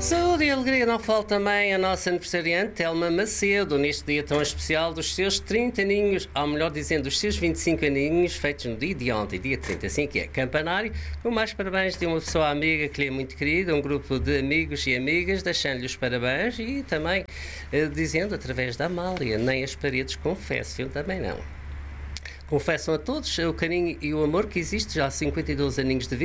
Saúde e alegria não falta também a nossa aniversariante Telma Macedo, neste dia tão especial dos seus 30 aninhos, ou melhor dizendo, dos seus 25 aninhos, feitos no dia de ontem, dia 30, assim que é, campanário, com mais parabéns de uma pessoa amiga que lhe é muito querida, um grupo de amigos e amigas, deixando-lhe os parabéns e também dizendo através da Amália, nem as paredes confesso, eu também não. Confessam a todos o carinho e o amor que existe já há 52 aninhos de vida.